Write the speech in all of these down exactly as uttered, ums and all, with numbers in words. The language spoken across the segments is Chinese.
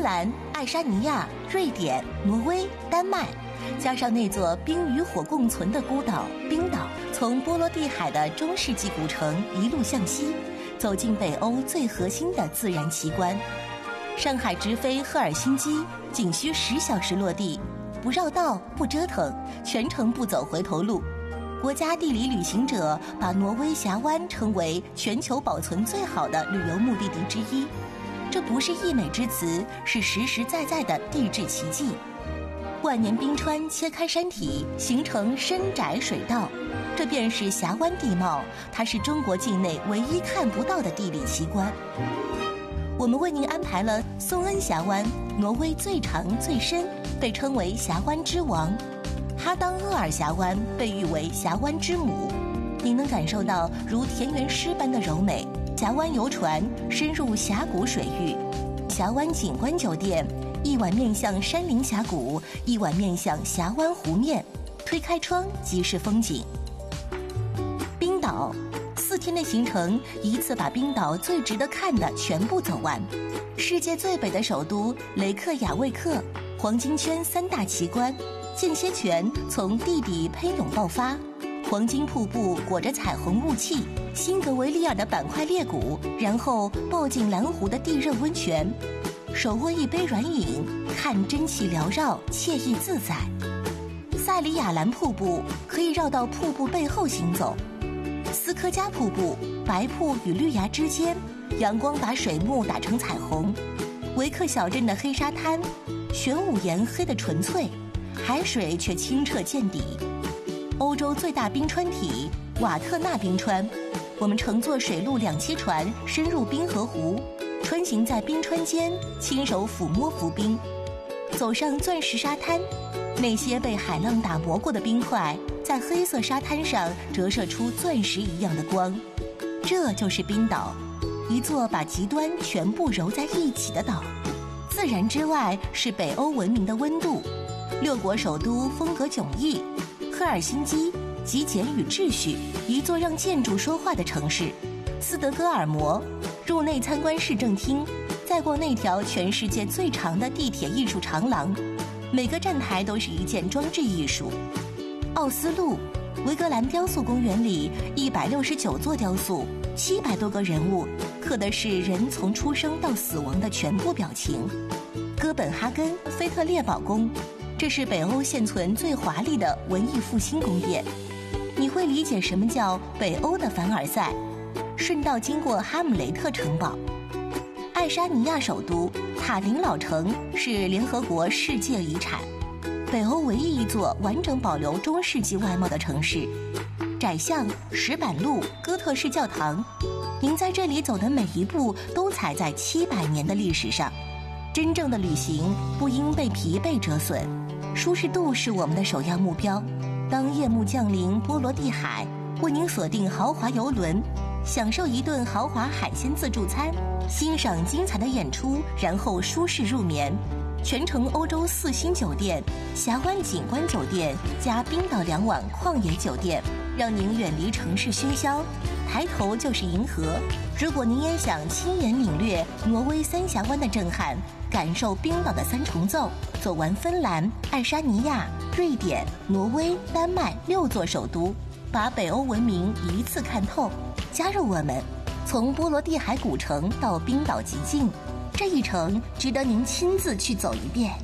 芬兰、爱沙尼亚、瑞典、挪威、丹麦，加上那座冰与火共存的孤岛冰岛，从波罗的海的中世纪古城一路向西，走进北欧最核心的自然奇观。上海直飞赫尔辛基，仅需十小时落地，不绕道不折腾，全程不走回头路。国家地理旅行者把挪威峡湾称为全球保存最好的旅游目的地之一，这不是溢美之词，是实实在在的地质奇迹。万年冰川切开山体，形成深窄水道，这便是峡湾地貌，它是中国境内唯一看不到的地理奇观。我们为您安排了松恩峡湾，挪威最长最深，被称为峡湾之王。哈当厄尔峡湾被誉为峡湾之母，您能感受到如田园诗般的柔美。峡湾游船深入峡谷水域，峡湾景观酒店一晚面向山林峡谷，一晚面向峡湾湖面，推开窗即是风景。冰岛四天的行程，一次把冰岛最值得看的全部走完。世界最北的首都雷克雅未克，黄金圈三大奇观。间歇泉从地底喷涌爆发，黄金瀑布裹着彩虹雾气，辛格维利尔的板块裂谷，然后抱进蓝湖的地热温泉，手握一杯软饮，看真气缭绕，惬意自在。塞里亚兰瀑布可以绕到瀑布背后行走，斯科加瀑布白瀑与绿崖之间，阳光把水幕打成彩虹。维克小镇的黑沙滩，玄武岩黑得纯粹，海水却清澈见底。欧洲最大冰川体瓦特纳冰川，我们乘坐水陆两栖船深入冰河湖，穿行在冰川间，亲手抚摸浮冰，走上钻石沙滩，那些被海浪打磨过的冰块在黑色沙滩上折射出钻石一样的光。这就是冰岛，一座把极端全部揉在一起的岛。自然之外是北欧文明的温度，六国首都风格迥异，赫尔辛基极简与秩序，一座让建筑说话的城市。斯德哥尔摩入内参观市政厅，再过那条全世界最长的地铁艺术长廊，每个站台都是一件装置艺术。奥斯陆维格兰雕塑公园里一百六十九座雕塑，七百多个人物，刻的是人从出生到死亡的全部表情。哥本哈根菲特烈堡宫，这是北欧现存最华丽的文艺复兴宫殿。你会理解什么叫北欧的凡尔赛，顺道经过哈姆雷特城堡。爱沙尼亚首都塔林老城是联合国世界遗产，北欧唯一一座完整保留中世纪外貌的城市。窄巷、石板路、哥特式教堂，您在这里走的每一步都踩在七百年的历史上。真正的旅行不应被疲惫折损，舒适度是我们的首要目标。当夜幕降临波罗的海，为您锁定豪华游轮，享受一顿豪华海鲜自助餐，欣赏精彩的演出，然后舒适入眠。全程欧洲四星酒店、峡湾景观酒店加冰岛两晚旷野酒店，让您远离城市喧嚣，抬头就是银河。如果您也想亲眼领略挪威三峡湾的震撼，感受冰岛的三重奏，走完芬兰、爱沙尼亚、瑞典、挪威、丹麦六座首都，把北欧文明一次看透。加入我们，从波罗的海古城到冰岛极境，这一程值得您亲自去走一遍。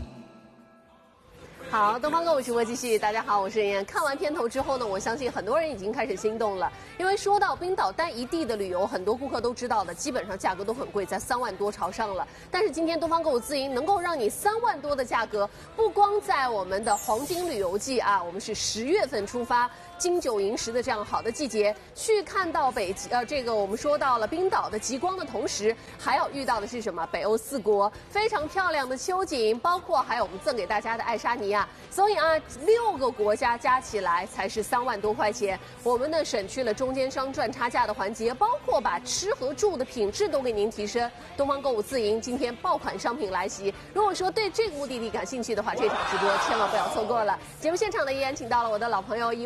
好，东方购物直播继续。大家好，我是妍妍。看完片头之后呢，我相信很多人已经开始心动了，因为说到冰岛单一地的旅游，很多顾客都知道的，基本上价格都很贵，在三万多朝上了。但是今天东方购物自营能够让你三万多的价格，不光在我们的黄金旅游季啊，我们是十月份出发，金九银十的这样好的季节，去看到北极呃这个我们说到了冰岛的极光的同时，还要遇到的是什么？北欧四国非常漂亮的秋景，包括还有我们赠给大家的爱沙尼亚。所以啊，六个国家加起来才是三万多块钱。我们呢省去了中间商赚差价的环节，包括把吃和住的品质都给您提升。东方购物自营今天爆款商品来袭，如果说对这个目的地感兴趣的话，这场直播千万不要错过了。节目现场呢依然请到了我的老朋友一位，你好。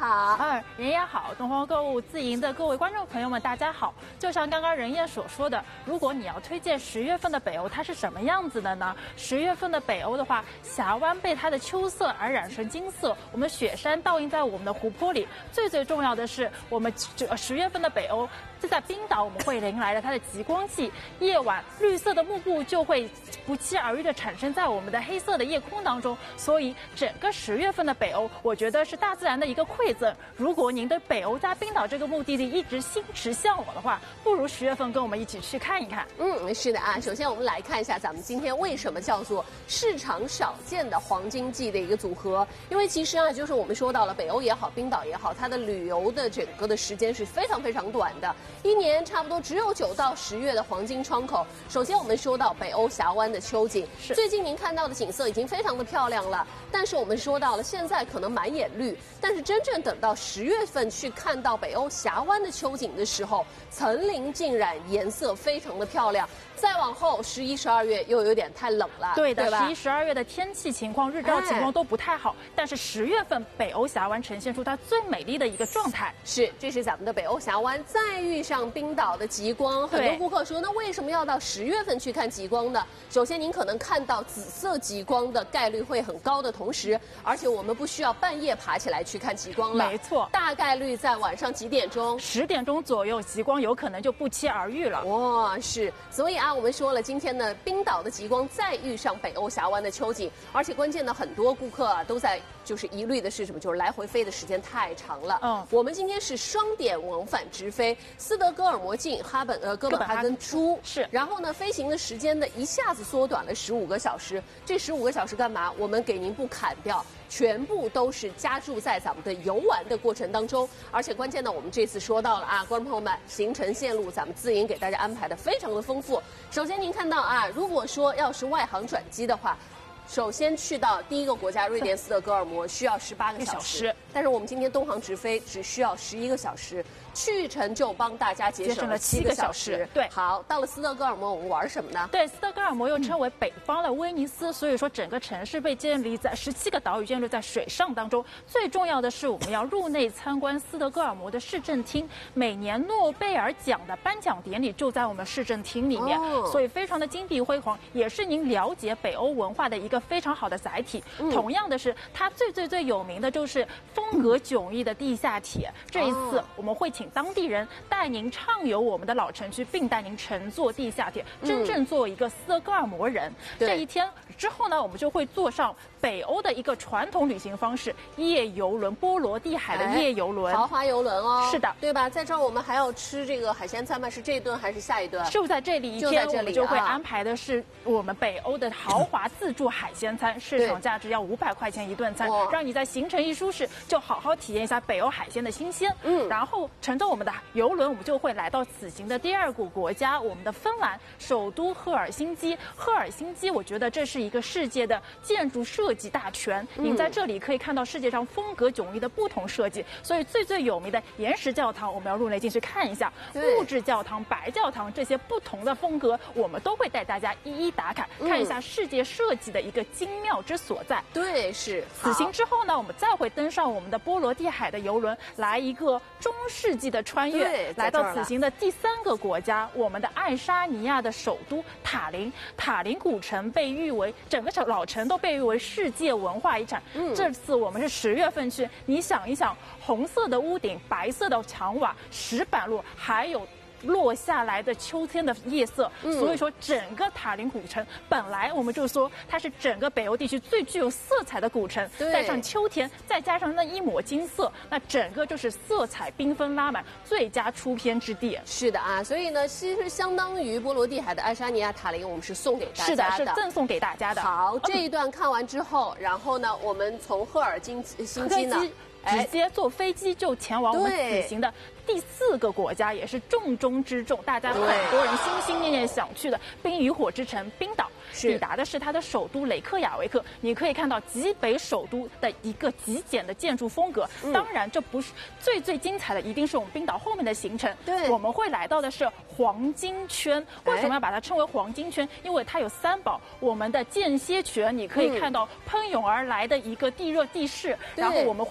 好。 嗯，人也好，东方购物自营的各位观众朋友们，大家好。就像刚刚任燕所说的，如果你要推荐十月份的北欧，它是什么样子的呢？十月份的北欧的话，峡湾被它的秋色而染成金色，我们的雪山倒映在我们的湖泊里。最最重要的是，我们这十月份的北欧。这在冰岛，我们会迎来了它的极光季，夜晚绿色的幕布就会不期而遇的产生在我们的黑色的夜空当中。所以整个十月份的北欧，我觉得是大自然的一个馈赠。如果您对北欧加冰岛这个目的地一直心持向往的话，不如十月份跟我们一起去看一看。 嗯，是的啊。首先我们来看一下咱们今天为什么叫做市场少见的黄金季的一个组合，因为其实啊，就是我们说到了北欧也好，冰岛也好，它的旅游的整个的时间是非常非常短的。一年差不多只有九到十月的黄金窗口。首先我们说到北欧峡湾的秋景，最近您看到的景色已经非常的漂亮了，但是我们说到了现在可能满眼绿，但是真正等到十月份去看到北欧峡湾的秋景的时候，层林尽染，颜色非常的漂亮。再往后十一、十二月又有点太冷了， 对的， 对吧？ 十一、十二月的天气情况、日照情况都不太好，哎、但是十月份北欧峡湾呈现出它最美丽的一个状态。 是，这是咱们的北欧峡湾，再遇上冰岛的极光。很多顾客说，那为什么要到十月份去看极光呢？首先，您可能看到紫色极光的概率会很高的同时，而且我们不需要半夜爬起来去看极光了。 没错， 大概率在晚上几点钟？ 十点钟左右，极光有可能就不期而遇了。 哇，是，所以啊。我们说了，今天呢，冰岛的极光再遇上北欧峡湾的秋景，而且关键呢，很多顾客啊都在就是疑虑的是什么？就是来回飞的时间太长了。嗯，我们今天是双点往返直飞，斯德哥尔摩进，哈本呃哥本哈根出， 是。 然后呢，飞行的时间呢一下子缩短了十五个小时。这十五个小时干嘛？我们给您不砍掉。全部都是加注在咱们的游玩的过程当中，而且关键呢，我们这次说到了啊，观众朋友们，行程线路咱们自营给大家安排的非常的丰富。首先您看到啊，如果说要是外航转机的话，首先去到第一个国家瑞典斯德哥尔摩需要十八个小时，但是我们今天东航直飞只需要十一个小时，去程就帮大家节省了七个小时。 对， 好，到了斯德哥尔摩我们玩什么呢？ 对，斯德哥尔摩又称为北方的威尼斯，所以说整个城市被建立在十七个岛屿建立在水上当中。最重要的是，我们要入内参观斯德哥尔摩的市政厅，每年诺贝尔奖的颁奖典礼就在我们市政厅里面，哦、所以非常的金碧辉煌，也是您了解北欧文化的一个非常好的载体。嗯、同样的是，它最最最有名的就是风格迥异的地下铁。这一次我们会请当地人带您畅游我们的老城区，并带您乘坐地下铁，真正做一个斯德哥尔摩人。嗯、这一天之后呢，我们就会坐上北欧的一个传统旅行方式——夜游轮，波罗的海的夜游轮， 豪华游轮哦。 是的， 对吧？在这儿我们还要吃这个海鲜餐吗？是这一顿还是下一顿？ 就在这里一天，我们就会安排的是我们北欧的豪华自助海鲜餐，市场价值要五百块钱一顿餐，让你在行程一舒适，就好好体验一下北欧海鲜的新鲜。嗯，然后乘着我们的游轮，我们就会来到此行的第二个国家，我们的芬兰首都赫尔辛基。赫尔辛基，我觉得这是一个世界的建筑设计大全。嗯、您在这里可以看到世界上风格迥异的不同设计，所以最最有名的岩石教堂，我们要入内进去看一下；木质教堂、白教堂这些不同的风格，我们都会带大家一一打卡，嗯、看一下世界设计的一个精妙之所在。 对，是。 此行之后呢，我们再会登上我们的波罗的海的游轮，来一个中世纪的穿越，来到此行的第三个国家，我们的爱沙尼亚的首都塔林。塔林古城被誉为整个老城都被誉为世界文化遗产。嗯，这次我们是十月份去，你想一想，红色的屋顶，白色的墙瓦，石板路，还有落下来的秋天的夜色，嗯、所以说整个塔林古城本来我们就说它是整个北欧地区最具有色彩的古城，带上秋天，再加上那一抹金色，那整个就是色彩缤纷拉满，最佳出片之地。 是的啊，所以呢，其实相当于波罗的海的爱沙尼亚塔林，我们是送给大家的， 是的，是赠送给大家的。 好，这一段看完之后，嗯、然后呢，我们从赫尔辛辛基呢。 直接坐飞机就前往我们此行的第四个国家，也是重中之重，大家很多人心心念念想去的冰与火之城冰岛。抵达的是它的首都雷克雅维克。你可以看到极北首都的一个极简的建筑风格。嗯、当然，这不是最最精彩的，一定是我们冰岛后面的行程。 对， 我们会来到的是黄金圈。为什么要把它称为黄金圈？因为它有三宝：我们的间歇泉，你可以看到喷涌而来的一个地热地势，然后我们会来到的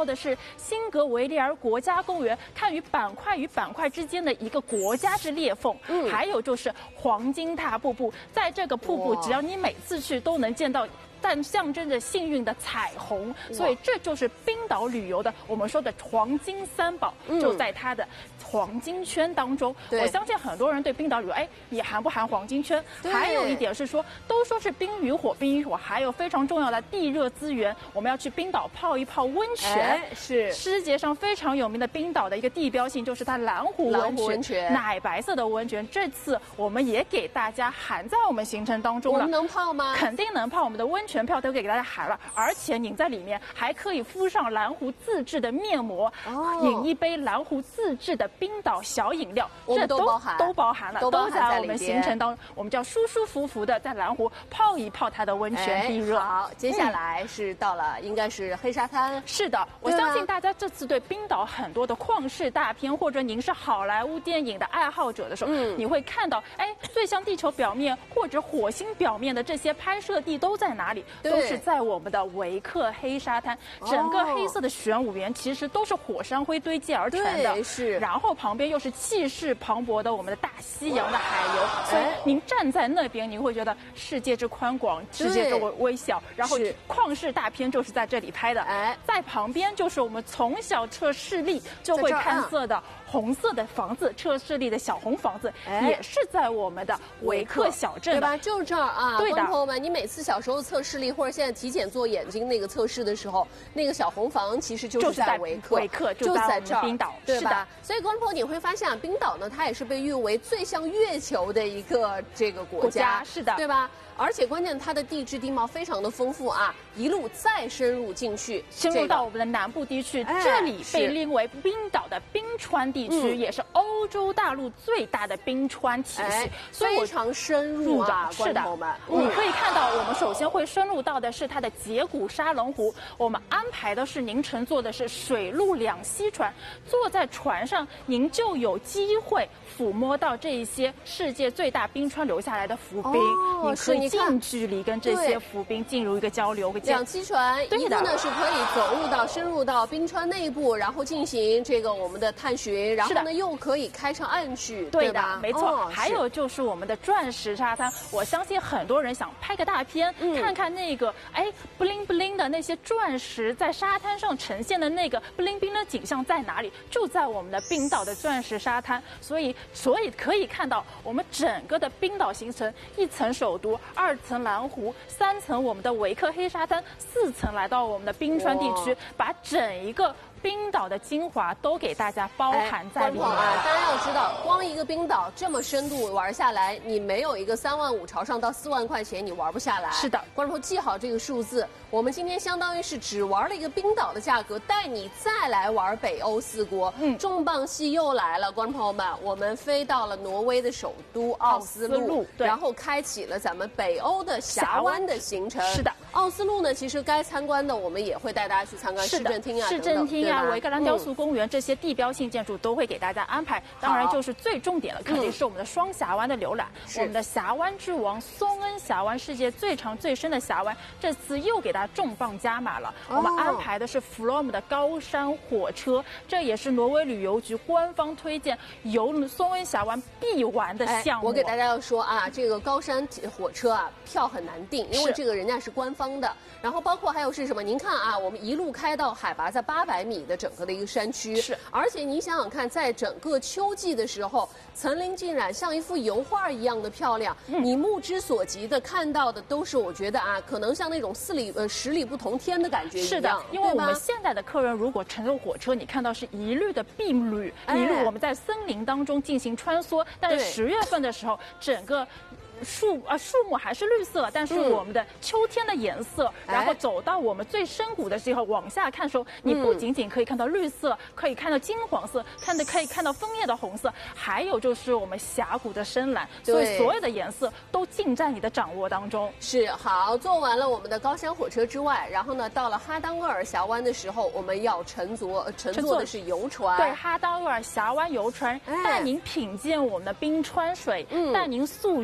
的是辛格维利尔国家公园，看与板块与板块之间的一个国家之裂缝。嗯，还有就是黄金塔瀑布，在这个瀑布，只要你每次去都能见到。但象征着幸运的彩虹，所以这就是冰岛旅游的我们说的黄金三宝，嗯、就在它的黄金圈当中。我相信很多人对冰岛旅游，哎，你含不含黄金圈？还有一点是说，都说是冰与火，冰与火，还有非常重要的地热资源，我们要去冰岛泡一泡温泉。 哎、是世界上非常有名的冰岛的一个地标性，就是它蓝湖温泉， 温泉奶白色的温泉。这次我们也给大家含在我们行程当中了。 我们能泡吗？ 肯定能泡，我们的温全票都给大家含了，而且您在里面还可以敷上蓝湖自制的面膜，哦、饮一杯蓝湖自制的冰岛小饮料， 这都包含都包含了， 都包含在在我们行程当中。我们叫舒舒服服的在蓝湖泡一泡它的温泉地热。 哎、好，接下来是到了，嗯、应该是黑沙滩。 是的，我相信大家这次对冰岛很多的旷世大片，或者您是好莱坞电影的爱好者的时候，嗯、你会看到，哎，最像地球表面或者火星表面的这些拍摄地都在哪里？都是在我们的维克黑沙滩，整个黑色的玄武岩其实都是火山灰堆积而成的， 是。 然后旁边又是气势磅礴的我们的大西洋的海流，所以您站在那边，您会觉得世界之宽广，世界之微小。然后旷世大片就是在这里拍的，哎，在旁边就是我们从小测视力就会看色的红色的房子，测视力的小红房子，也是在我们的维克小镇， 对吧？就是这儿啊， 对的， 朋友们，你每次小时候测视力或者现在体检做眼睛那个测试的时候，那个小红房其实就是在维克， 维克就在这儿， 冰岛， 对吧？所以观众朋友你会发现啊，冰岛呢，它也是被誉为最像月球的一个这个国家， 是的， 对吧？而且关键它的地质地貌非常的丰富啊，一路再深入进去， 深入到我们的南部地区，哎、这里被列为冰岛的冰川地区，嗯、也是欧洲大陆最大的冰川体系，哎、 所以非常深入啊， 是的， 朋友们， 嗯、你可以看到，我们首先会深入到的是它的节骨沙龙湖，我们安排的是您乘坐的是水陆两栖船，坐在船上，您就有机会抚摸到这一些世界最大冰川留下来的浮冰， 哦、 你可以近距离跟这些浮冰进入一个交流。 两栖船一个呢是可以走入到深入到冰川内部，然后进行这个我们的探寻，然后呢又可以开上岸去， 对的， 吧？ 没错。 哦、 还有就是我们的钻石沙滩，我相信很多人想拍个大片，嗯、看看那个哎 bling bling 的那些钻石在沙滩上呈现的那个 bling bling 的景象在哪里？就在我们的冰岛的钻石沙滩，所以所以可以看到我们整个的冰岛行程，一层首都，二层蓝湖，三层我们的维克黑沙滩，四层来到我们的冰川地区，把整一个冰岛的精华都给大家包含在里面。 啊，大家要知道，光一个冰岛这么深度玩下来，你没有一个三万五朝上到四万块钱，你玩不下来。 是的， 观众朋友记好这个数字。我们今天相当于是只玩了一个冰岛的价格，带你再来玩北欧四国。嗯，重磅戏又来了，观众朋友们，我们飞到了挪威的首都奥斯陆， 奥斯陆然后开启了咱们北欧的峡湾的行程。 是的， 奥斯陆呢，其实该参观的我们也会带大家去参观市政厅啊， 市政厅啊，维克兰雕塑公园、嗯、这些地标性建筑都会给大家安排。当然，就是最重点的，肯定是我们的双峡湾的浏览。嗯、我们的峡湾之王松恩峡湾，世界最长最深的峡湾，这次又给大家重磅加码了。哦、我们安排的是 Flom 的高山火车，这也是挪威旅游局官方推荐游松恩峡湾必玩的项目。 哎、我给大家要说啊，这个高山火车啊，票很难订，因为这个人家是官方的。然后包括还有是什么？您看啊，我们一路开到海拔在八百米的整个的一个山区， 是。 而且你想想看，在整个秋季的时候，层林尽染，像一幅油画一样的漂亮。嗯、你目之所及的看到的都是，我觉得啊，可能像那种四里呃十里不同天的感觉一样。 是的，因为我们现在的客人如果乘坐火车，你看到是一律的碧绿，一律我们在森林当中进行穿梭。但是十月份的时候，整个树啊树木还是绿色，但是我们的秋天的颜色，嗯、然后走到我们最深谷的时候往下看的时候，你不仅仅可以看到绿色，可以看到金黄色，看的可以看到枫叶的红色，还有就是我们峡谷的深蓝，所以所有的颜色都尽在你的掌握当中。 是好，坐完了我们的高山火车之外，然后呢，到了哈当厄尔峡湾的时候，我们要乘坐乘坐的是游船， 对，哈当厄尔峡湾游船，带您品鉴我们的冰川水，嗯、带您溯源我们的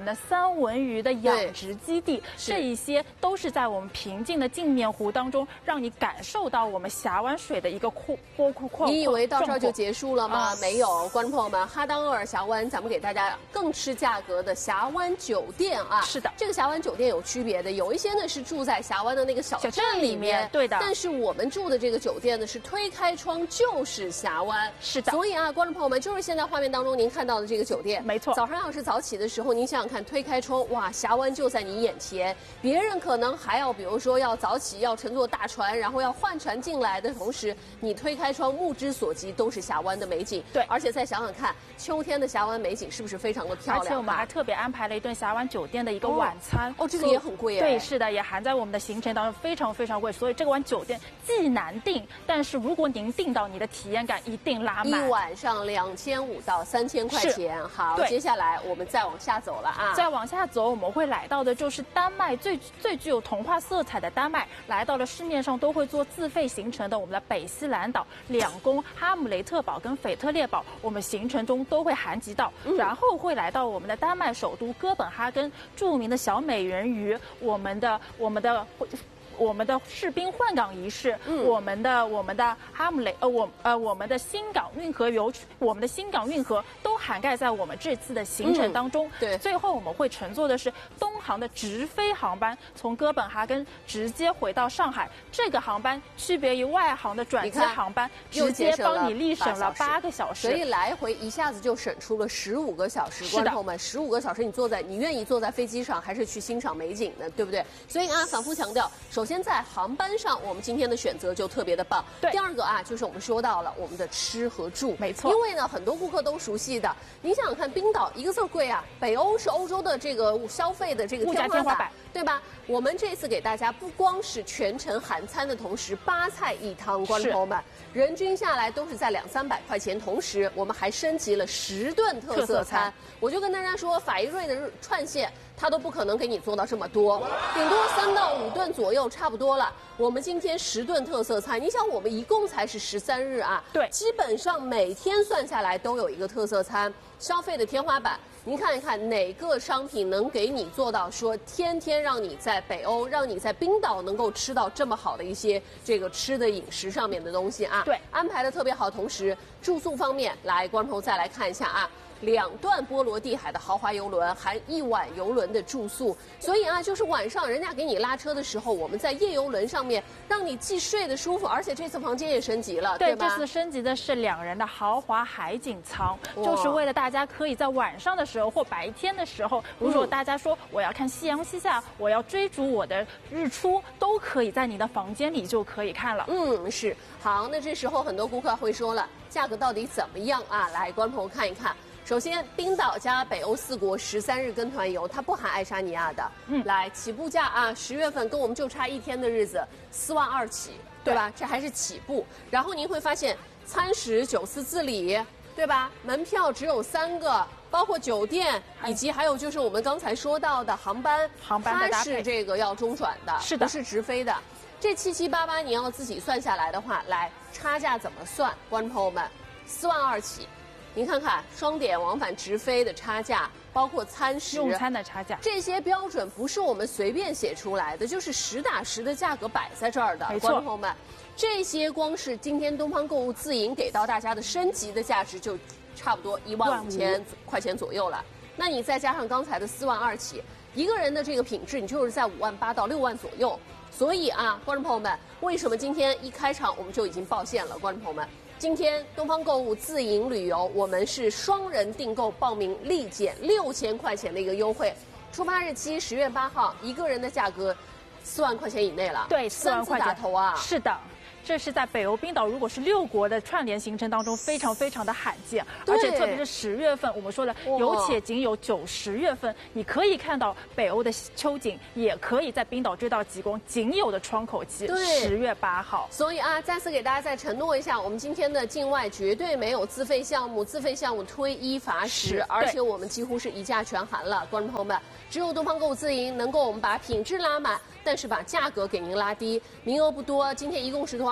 的三文鱼的养殖基地，这一些都是在我们平静的镜面湖当中，让你感受到我们峡湾水的一个阔波阔阔。 你以为到这儿就结束了吗？嗯、没有，观众朋友们，哈当厄尔峡湾，咱们给大家更吃价格的峡湾酒店啊。 是的， 这个峡湾酒店有区别的，有一些呢是住在峡湾的那个小镇里面， 对的。 但是我们住的这个酒店呢是推开窗就是峡湾， 是的。 所以啊，观众朋友们，就是现在画面当中您看到的这个酒店， 没错。 早上要是早起的时候，您想想看，推开窗，哇，峡湾就在你眼前。别人可能还要，比如说要早起，要乘坐大船，然后要换船进来的同时，你推开窗，目之所及都是峡湾的美景。 对， 而且再想想看，秋天的峡湾美景是不是非常的漂亮？ 而且我们还特别安排了一顿峡湾酒店的一个晚餐。 哦，哦这个也很贵耶。 对，是的，也含在我们的行程当中，非常非常贵。所以这个晚酒店既难订，但是如果您订到，你的体验感一定拉满。 一晚上两千五到三千块钱。好，接下来我们再往下走了啊。 再往下走，我们会来到的就是丹麦最最具有童话色彩的丹麦，来到了市面上都会做自费行程的我们的北西兰岛、两宫、哈姆雷特堡跟腓特烈堡，我们行程中都会含及到。嗯、然后会来到我们的丹麦首都哥本哈根，著名的小美人鱼，我们的我们的。我们的士兵换岗仪式，嗯、我们的我们的哈姆雷呃我呃我们的新港运河游，我们的新港运河都涵盖在我们这次的行程当中。 嗯、对， 最后我们会乘坐的是东航的直飞航班，从哥本哈根直接回到上海。这个航班区别于外航的转机航班，直接帮你立省了八个小时， 所以来回一下子就省出了十五个小时。观众朋友们，十五个小时你坐在你愿意坐在飞机上，还是去欣赏美景呢？对不对？所以啊，反复强调，首先在航班上，我们今天的选择就特别的棒。 对， 第二个啊，就是我们说到了我们的吃和住， 没错。 因为呢，很多顾客都熟悉的，你想想看，冰岛一个字贵啊，北欧是欧洲的这个消费的这个天花板，对吧？我们这次给大家不光是全程含餐的同时，八菜一汤，观众朋友们，人均下来都是在两三百块钱，同时我们还升级了十顿特色餐。我就跟大家说，法伊瑞的串线。它都不可能给你做到这么多，顶多三到五顿左右，差不多了。我们今天十顿特色菜，你想我们一共才是十三日啊， 对， 基本上每天算下来都有一个特色餐，消费的天花板。您看一看哪个商品能给你做到说天天让你在北欧，让你在冰岛能够吃到这么好的一些这个吃的饮食上面的东西啊？ 对， 安排的特别好，同时住宿方面，来观众朋友再来看一下啊。两段波罗的海的豪华游轮，含一晚游轮的住宿，所以啊，就是晚上人家给你拉车的时候，我们在夜游轮上面，让你既睡得舒服，而且这次房间也升级了，对吧？ 对，这次升级的是两人的豪华海景舱，就是为了大家可以在晚上的时候或白天的时候，如果大家说我要看夕阳西下，我要追逐我的日出，都可以在你的房间里就可以看了。 嗯，是。好，那这时候很多顾客会说了，价格到底怎么样啊？来，观众朋友看一看。首先，冰岛加北欧四国十三日跟团游，它不含爱沙尼亚的。嗯，来起步价啊，十月份跟我们就差一天的日子，四万二起，对吧？这还是起步。然后您会发现，餐食九次自理，对吧？门票只有三个，包括酒店，以及还有就是我们刚才说到的航班， 航班的搭配， 它是这个要中转的， 是的， 不是直飞的。这七七八八你要自己算下来的话，来差价怎么算？观众朋友们，四万二起。您看看双点往返直飞的差价，包括餐食、 用餐的差价， 这些标准不是我们随便写出来的，就是实打实的价格摆在这儿的。 没错， 观众朋友们，这些光是今天东方购物自营给到大家的升级的价值，就差不多一万五千块钱左右了。那你再加上刚才的四万二起，一个人的这个品质，你就是在五万八到六万左右。所以啊，观众朋友们，为什么今天一开场我们就已经报线了？观众朋友们。今天东方购物自营旅游，我们是双人订购报名立减六千块钱的一个优惠，出发日期十月八号，一个人的价格四万块钱以内了。 对，四万块钱打头啊！ 是的。这是在北欧冰岛，如果是六国的串联行程当中非常非常的罕见，而且特别是十月份，我们说的有且仅有九十月份，你可以看到北欧的秋景，也可以在冰岛追到极光，仅有的窗口期十月八号。 所以啊，再次给大家再承诺一下，我们今天的境外绝对没有自费项目，自费项目推一罚十，而且我们几乎是一价全含了，观众朋友们，只有东方购物自营能够我们把品质拉满，但是把价格给您拉低，名额不多，今天一共是多少？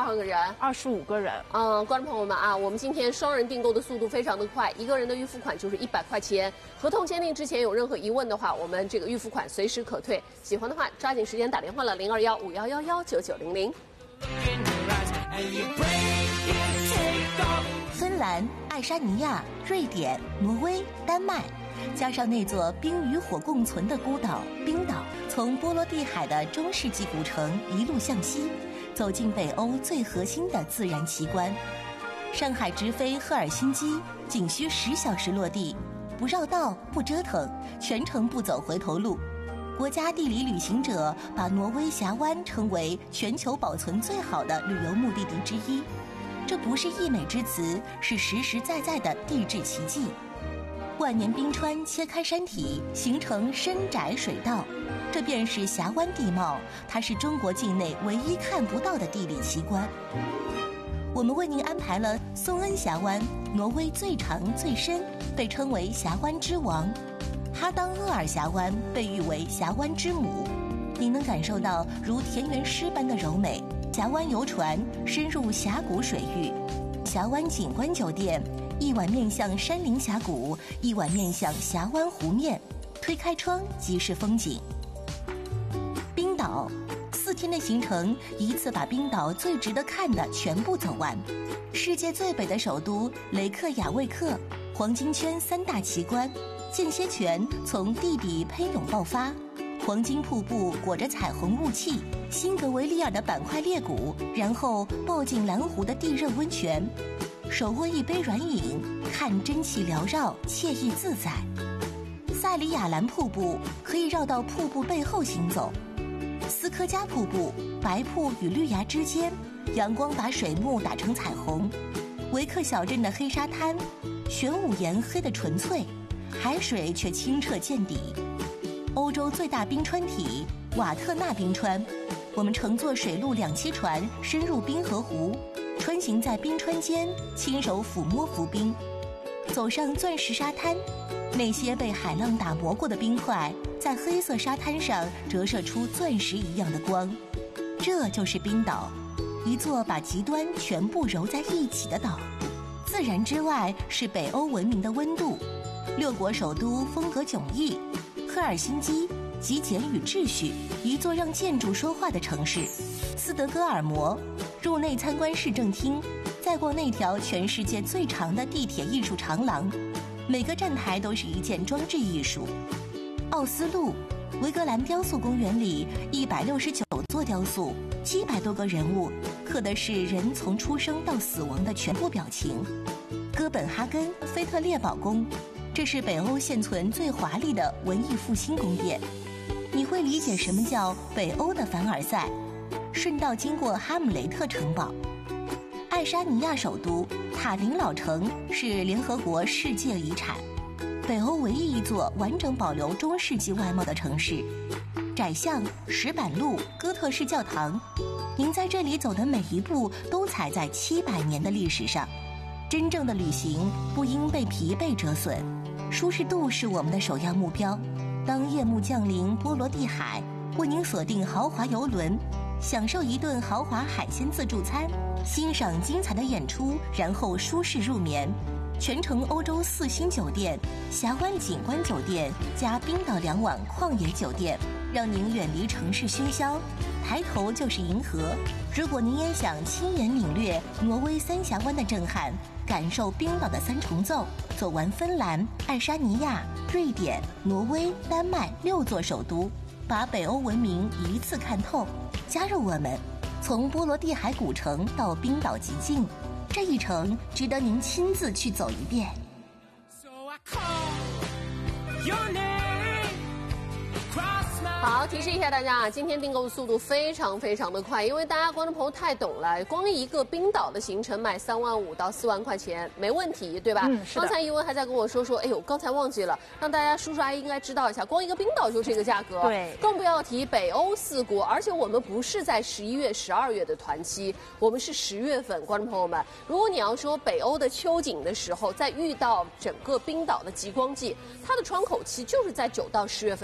少个人？ 二十五个人。 嗯，观众朋友们啊，我们今天双人订购的速度非常的快，一个人的预付款就是一百块钱。合同签订之前有任何疑问的话，我们这个预付款随时可退。喜欢的话，抓紧时间打电话了，零二幺五幺幺幺九九零零。 芬兰、爱沙尼亚、瑞典、挪威、丹麦，加上那座冰与火共存的孤岛冰岛，从波罗的海的中世纪古城一路向西，走进北欧最核心的自然奇观。上海直飞赫尔辛基，仅需十小时落地，不绕道不折腾，全程不走回头路。国家地理旅行者把挪威峡湾称为全球保存最好的旅游目的地之一。这不是溢美之词，是实实在在的地质奇迹。万年冰川切开山体，形成深窄水道，这便是峡湾地貌，它是中国境内唯一看不到的地理奇观。我们为您安排了松恩峡湾，挪威最长最深，被称为峡湾之王；哈当厄尔峡湾被誉为峡湾之母。您能感受到如田园诗般的柔美。峡湾游船深入峡谷水域，峡湾景观酒店一晚面向山林峡谷，一晚面向峡湾湖面，推开窗即是风景。冰岛四天的行程，一次把冰岛最值得看的全部走完。世界最北的首都雷克雅未克，黄金圈三大奇观，间歇泉从地底喷涌爆发，黄金瀑布裹着彩虹雾气，辛格维利尔的板块裂谷，然后抱进蓝湖的地热温泉，手握一杯软饮，看真气缭绕，惬意自在。塞里亚兰瀑布可以绕到瀑布背后行走，斯科加瀑布白瀑与绿崖之间，阳光把水幕打成彩虹。维克小镇的黑沙滩，玄武岩黑得纯粹，海水却清澈见底。欧洲最大冰川体瓦特纳冰川，我们乘坐水陆两栖船深入冰河湖，穿行在冰川间，亲手抚摸浮冰，走上钻石沙滩，那些被海浪打磨过的冰块在黑色沙滩上折射出钻石一样的光。这就是冰岛，一座把极端全部揉在一起的岛。自然之外是北欧文明的温度，六国首都风格迥异，赫尔辛基极简与秩序，一座让建筑说话的城市。斯德哥尔摩，入内参观市政厅，再逛那条全世界最长的地铁艺术长廊，每个站台都是一件装置艺术。奥斯陆，维格兰雕塑公园里一百六十九座雕塑，七百多个人物，刻的是人从出生到死亡的全部表情。哥本哈根菲特烈堡宫，这是北欧现存最华丽的文艺复兴宫殿。你会理解什么叫北欧的凡尔赛，顺道经过哈姆雷特城堡。爱沙尼亚首都塔林老城是联合国世界遗产，北欧唯一一座完整保留中世纪外貌的城市。窄巷、石板路、哥特式教堂，您在这里走的每一步都踩在七百年的历史上。真正的旅行不应被疲惫折损，舒适度是我们的首要目标。当夜幕降临波罗的海，为您锁定豪华游轮，享受一顿豪华海鲜自助餐，欣赏精彩的演出，然后舒适入眠。全程欧洲四星酒店、峡湾景观酒店加冰岛两晚旷野酒店，让您远离城市喧嚣，抬头就是银河。如果您也想亲眼领略挪威三峡湾的震撼，感受冰岛的三重奏，走完芬兰、爱沙尼亚、瑞典、挪威、丹麦六座首都，把北欧文明一次看透，加入我们，从波罗的海古城到冰岛极境，这一程值得您亲自去走一遍。 好，提示一下大家啊，今天订购的速度非常非常的快，因为大家观众朋友太懂了，光一个冰岛的行程买三万五到四万块钱没问题，对吧？ 嗯，是的。 刚才余文还在跟我说说，哎呦，刚才忘记了，让大家叔叔阿姨应该知道一下，光一个冰岛就这个价格， 对， 更不要提北欧四国，而且我们不是在十一月、十二月的团期，我们是十月份，观众朋友们，如果你要说北欧的秋景的时候，在遇到整个冰岛的极光季，它的窗口期就是在九到十月份。